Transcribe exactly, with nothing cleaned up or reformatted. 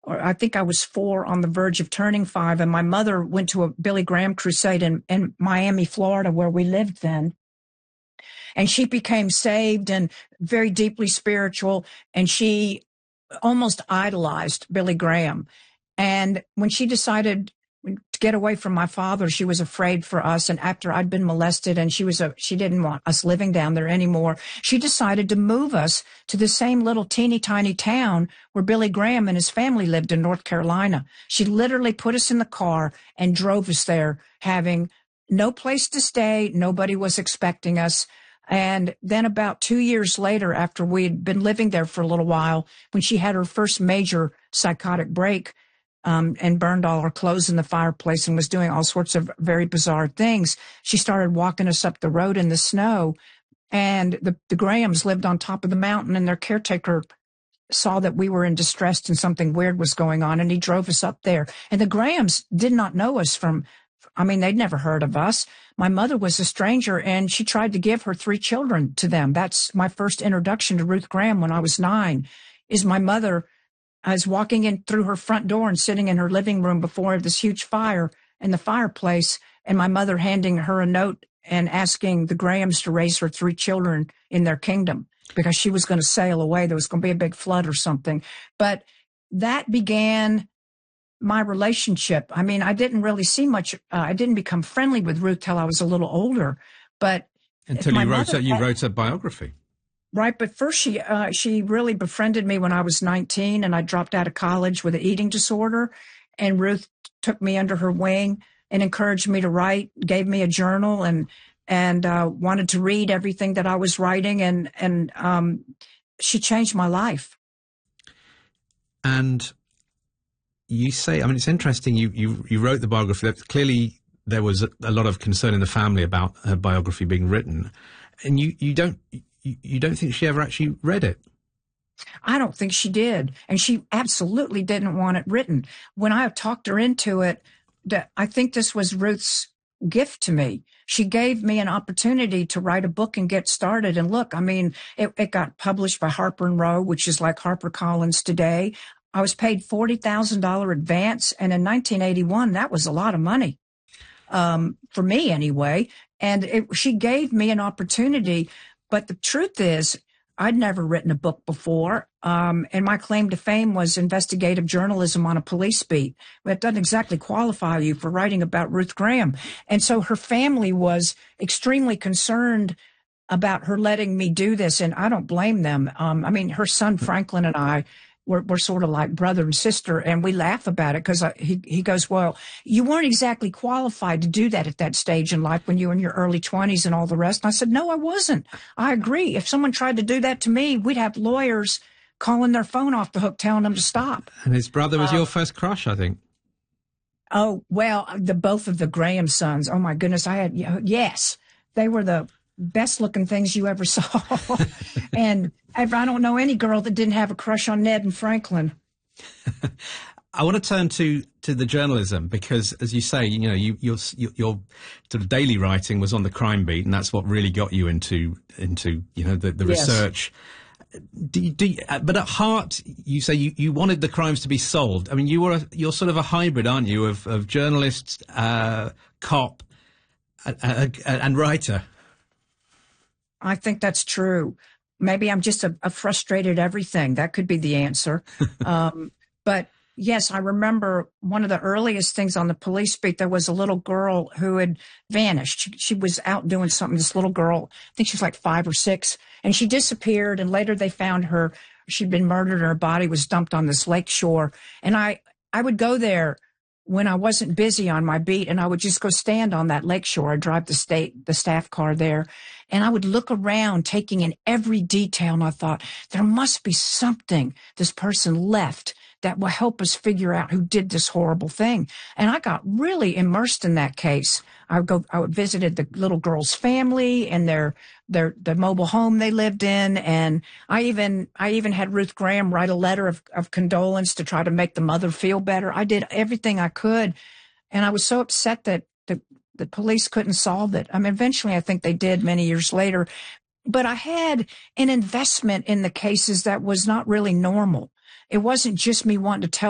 or I think I was four on the verge of turning five. And my mother went to a Billy Graham crusade in, in Miami, Florida, where we lived then. And she became saved and very deeply spiritual. And she almost idolized Billy Graham. And when she decided to get away from my father, she was afraid for us. And after I'd been molested and she was a, she didn't want us living down there anymore, she decided to move us to the same little teeny tiny town where Billy Graham and his family lived in North Carolina. She literally put us in the car and drove us there, having no place to stay. Nobody was expecting us. And then about two years later, after we had been living there for a little while, when she had her first major psychotic break, Um, and burned all her clothes in the fireplace and was doing all sorts of very bizarre things, she started walking us up the road in the snow. And the, the Grahams lived on top of the mountain, and their caretaker saw that we were in distress and something weird was going on, and he drove us up there. And the Grahams did not know us from, I mean, they'd never heard of us. My mother was a stranger, and she tried to give her three children to them. That's my first introduction to Ruth Graham when I was nine, is my mother I was walking in through her front door and sitting in her living room before this huge fire in the fireplace, and my mother handing her a note and asking the Grahams to raise her three children in their kingdom because she was going to sail away. There was going to be a big flood or something. But that began my relationship. I mean, I didn't really see much. Uh, I didn't become friendly with Ruth till I was a little older. But until you wrote, a, you wrote a biography. Right. But first, she uh, she really befriended me when I was nineteen, and I dropped out of college with an eating disorder. And Ruth took me under her wing and encouraged me to write, gave me a journal, and and uh, wanted to read everything that I was writing. And and um, she changed my life. And you say, I mean, it's interesting. You you, you wrote the biography. That clearly, there was a, a lot of concern in the family about her biography being written, and you you don't. You, you don't think she ever actually read it? I don't think she did. And she absolutely didn't want it written. When I talked her into it, that I think this was Ruth's gift to me. She gave me an opportunity to write a book and get started. And look, I mean, it, it got published by Harper and Row, which is like HarperCollins today. I was paid forty thousand dollars advance. And in nineteen eighty-one, that was a lot of money, um, for me anyway. And it, she gave me an opportunity. But the truth is, I'd never written a book before, um, and my claim to fame was investigative journalism on a police beat. It doesn't exactly qualify you for writing about Ruth Graham. And so her family was extremely concerned about her letting me do this, and I don't blame them. Um, I mean, her son Franklin and I were, were sort of like brother and sister, and we laugh about it because he, he goes, well, you weren't exactly qualified to do that at that stage in life when you were in your early twenties and all the rest. And I said, no, I wasn't. I agree. If someone tried to do that to me, we'd have lawyers calling their phone off the hook, telling them to stop. And his brother was uh, your first crush, I think. Oh, well, the both of the Graham sons. Oh, my goodness. I had, yes, they were the best looking things you ever saw. And I don't know any girl that didn't have a crush on Ned and Franklin. I want to turn to, to the journalism because, as you say, you know, you, your, your sort of daily writing was on the crime beat, and that's what really got you into, into you know, the, the Yes. research. Do you, do you, but at heart, you say you, you wanted the crimes to be solved. I mean, you were a, you're sort of a hybrid, aren't you, of, of journalist, uh, cop, uh, uh, and writer. I think that's true. Maybe I'm just a, a frustrated everything. That could be the answer. um, but yes, I remember one of the earliest things on the police beat. There was a little girl who had vanished. She, she was out doing something. This little girl, I think she was like five or six, and she disappeared. And later they found her. She'd been murdered, and her body was dumped on this lake shore. And I, I would go there when I wasn't busy on my beat, and I would just go stand on that lake shore. I'd drive the state, the staff car there, and I would look around, taking in every detail. And I thought, there must be something this person left that will help us figure out who did this horrible thing. And I got really immersed in that case. I would go, I would visited the little girl's family and their, their, the mobile home they lived in. And I even, I even had Ruth Graham write a letter of, of condolence to try to make the mother feel better. I did everything I could. And I was so upset that the, the police couldn't solve it. I mean, eventually I think they did many years later, but I had an investment in the cases that was not really normal. It wasn't just me wanting to tell